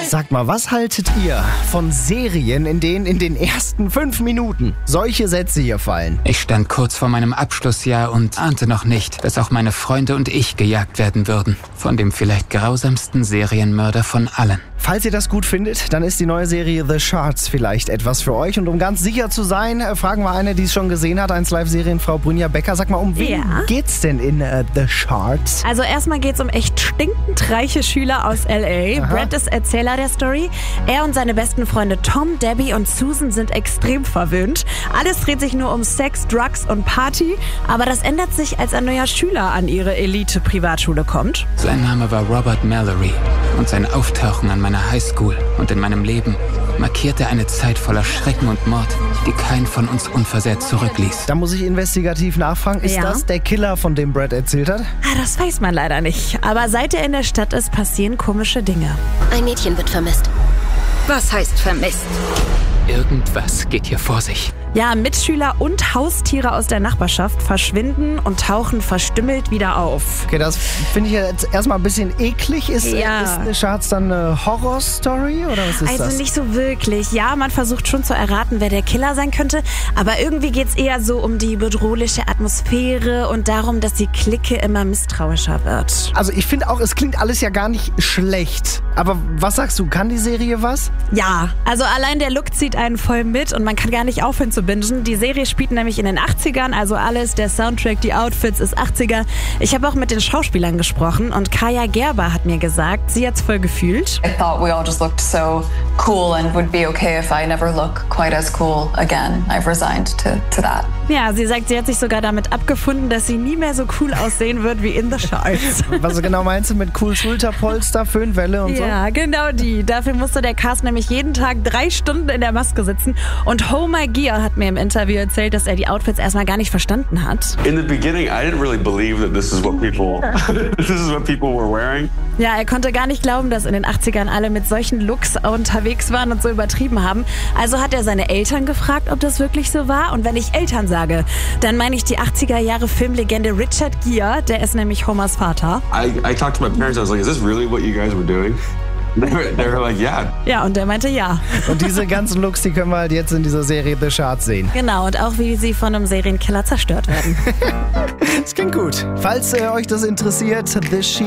Sagt mal, was haltet ihr von Serien, in denen in den ersten 5 Minuten solche Sätze hier fallen? Ich stand kurz vor meinem Abschlussjahr und ahnte noch nicht, dass auch meine Freunde und ich gejagt werden würden. Von dem vielleicht grausamsten Serienmörder von allen. Falls ihr das gut findet, dann ist die neue Serie The Shards vielleicht etwas für euch. Und um ganz sicher zu sein, fragen wir eine, die es schon gesehen hat, 1Live-Serienfrau Brynja Becker. Sag mal, um wen geht's denn in The Shards? Also erstmal geht's um echt stinkend reiche Schüler aus L.A. Aha. Brad ist Erzähler der Story. Er und seine besten Freunde Tom, Debbie und Susan sind extrem verwöhnt. Alles dreht sich nur um Sex, Drugs und Party. Aber das ändert sich, als ein neuer Schüler an ihre Elite-Privatschule kommt. Sein Name war Robert Mallory und sein Auftauchen an meiner Highschool und in meinem Leben markierte eine Zeit voller Schrecken und Mord, die keinen von uns unversehrt zurückließ. Da muss ich investigativ nachfragen. Ist das der Killer, von dem Brad erzählt hat? Das weiß man leider nicht. Aber seit er in der Stadt ist, passieren komische Dinge. Ein Mädchen wird vermisst. Was heißt vermisst? Irgendwas geht hier vor sich. Ja, Mitschüler und Haustiere aus der Nachbarschaft verschwinden und tauchen verstümmelt wieder auf. Okay, das finde ich jetzt erstmal ein bisschen eklig. Ist The Shards dann eine Horror-Story oder was ist das? Also nicht so wirklich. Ja, man versucht schon zu erraten, wer der Killer sein könnte. Aber irgendwie geht's eher so um die bedrohliche Atmosphäre und darum, dass die Clique immer misstrauischer wird. Also ich finde auch, es klingt alles ja gar nicht schlecht. Aber was sagst du, kann die Serie was? Ja, also allein der Look zieht einen voll mit und man kann gar nicht aufhören zu bingen. Die Serie spielt nämlich in den 80ern, also alles, der Soundtrack, die Outfits ist 80er. Ich habe auch mit den Schauspielern gesprochen und Kaya Gerber hat mir gesagt, sie hat's voll gefühlt. I thought we all just looked so cool and would be okay if I never look quite as cool again. I've resigned to that. Ja, sie sagt, sie hat sich sogar damit abgefunden, dass sie nie mehr so cool aussehen wird wie in The Shards. Was genau meinst du mit cool Schulterpolster, Föhnwelle und so? Ja, genau die. Dafür musste der Cast nämlich jeden Tag 3 Stunden in der Maske sitzen. Und Homer Gier hat mir im Interview erzählt, dass er die Outfits erstmal gar nicht verstanden hat. In the beginning, I didn't really believe that this is what people were wearing. Ja, er konnte gar nicht glauben, dass in den 80ern alle mit solchen Looks unterwegs waren und so übertrieben haben. Also hat er seine Eltern gefragt, ob das wirklich so war. Und wenn ich Eltern sage, dann meine ich die 80er Jahre Filmlegende Richard Gere, der ist nämlich Homers Vater. I talked to my parents, I was like, is this really what you guys were doing? They were like, yeah. Ja, und der meinte ja. Und diese ganzen Looks, die können wir halt jetzt in dieser Serie The Shards sehen. Genau, und auch wie sie von einem Serienkiller zerstört werden. Das klingt gut. Falls euch das interessiert, The